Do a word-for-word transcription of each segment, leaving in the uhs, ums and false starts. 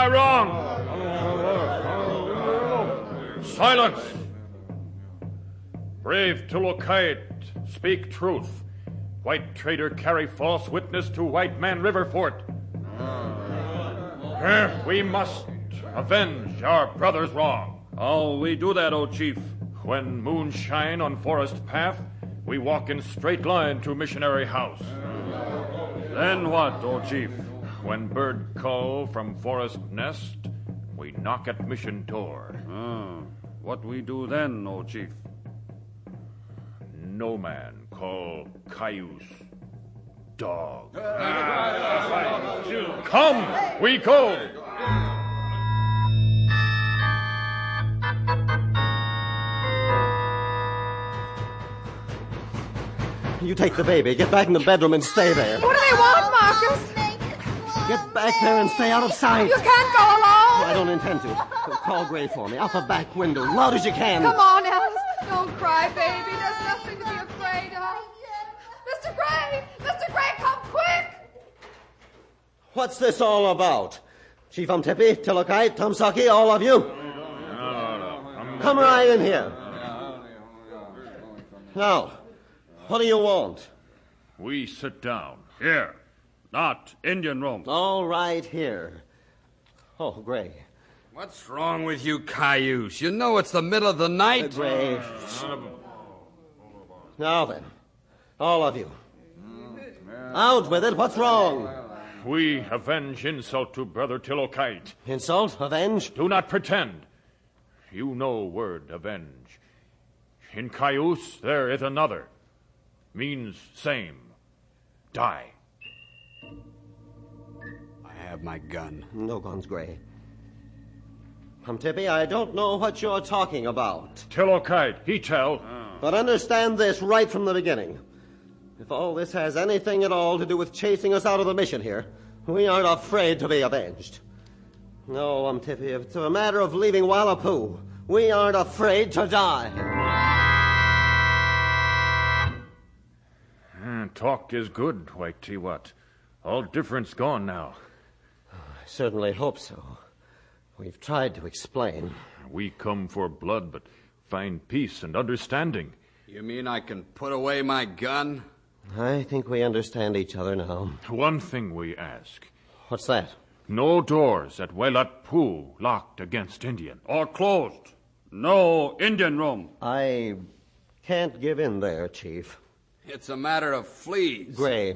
I wrong? Silence! Brave Tulokite, speak truth. White trader carry false witness to White Man River Fort. Uh, we must avenge our brother's wrong. How we do that, O chief? When moon shine on forest path, we walk in straight line to missionary house. Then what, O chief? When bird call from forest nest, we knock at mission door. Ah, what we do then, O chief? No man call Cayuse dog. Come, we go. You take the baby, get back in the bedroom and stay there. What do they want, Marcus? Get back there and stay out of sight. You can't go alone. I don't intend to. Call Gray for me, out the back window, loud as you can. Come on, Alice. Don't cry, baby. There's nothing to be afraid of. Mister Gray! Mister Gray, come quick! What's this all about? Chief Umtepi, Tilokite, Tomsaki, all of you? Come right in here. Now, what do you want? We sit down. Here. Not Indian room. All right, here. Oh, Gray. What's wrong with you, Cayuse? You know it's the middle of the night. Gray. Now then, all of you. Out with it. What's wrong? We avenge insult to Brother Tilokite. Insult? Avenge? Do not pretend. You know word avenge. In Cayuse, there is another. Means same. Die. I have my gun. No guns, Gray. Umtepi, I don't know what you're talking about. Tilokite, he tell. But understand this right from the beginning. If all this has anything at all to do with chasing us out of the mission here, we aren't afraid to be avenged. No, Umtepi, if it's a matter of leaving Wallapoo, we aren't afraid to die. Uh, talk is good, White Tiwat. All difference gone now. I certainly hope so. We've tried to explain. We come for blood, but find peace and understanding. You mean I can put away my gun? I think we understand each other now. One thing we ask. What's that? No doors at Welat Poo locked against Indian. Or closed. No Indian room. I can't give in there, Chief. It's a matter of fleas. Gray.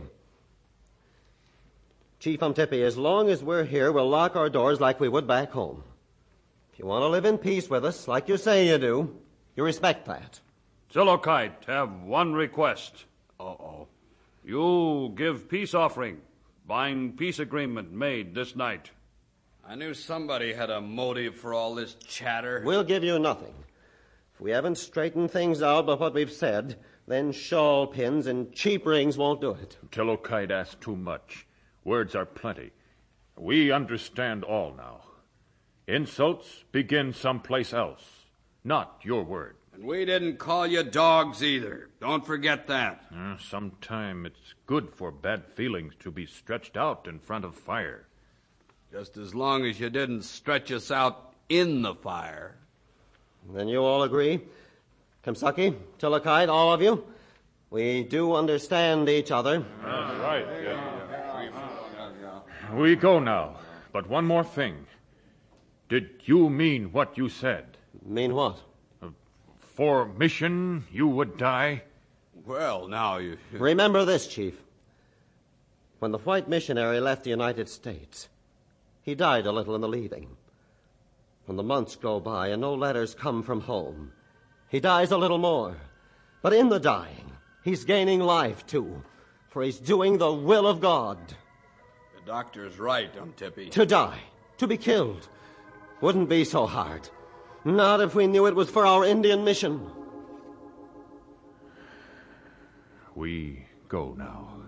Chief Umtepi, as long as we're here, we'll lock our doors like we would back home. If you want to live in peace with us, like you say you do, you respect that. Tilokite have one request. Uh-oh. You give peace offering. Bind peace agreement made this night. I knew somebody had a motive for all this chatter. We'll give you nothing. If we haven't straightened things out by what we've said, then shawl pins and cheap rings won't do it. Tilokite asks too much. Words are plenty. We understand all now. Insults begin someplace else. Not your word. And we didn't call you dogs either. Don't forget that. Uh, sometime it's good for bad feelings to be stretched out in front of fire. Just as long as you didn't stretch us out in the fire. Then you all agree? Kamsaki, Tilokite, all of you? We do understand each other. That's right. Yeah. We go now, but one more thing. Did you mean what you said? Mean what? Uh, for mission, you would die? Well, now you... Remember this, Chief. When the white missionary left the United States, he died a little in the leaving. When the months go by and no letters come from home, he dies a little more. But in the dying, he's gaining life, too, for he's doing the will of God. The doctor's right, Umtepi. To die, to be killed, wouldn't be so hard. Not if we knew it was for our Indian mission. We go now.